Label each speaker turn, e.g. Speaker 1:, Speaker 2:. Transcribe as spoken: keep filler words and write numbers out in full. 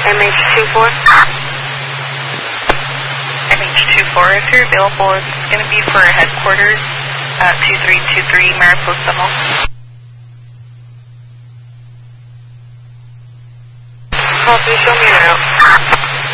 Speaker 1: M H two four.
Speaker 2: M H two four, if you're available, it's going to be for headquarters, uh, two three two three Mariposa Mall.
Speaker 1: Copy, show me out.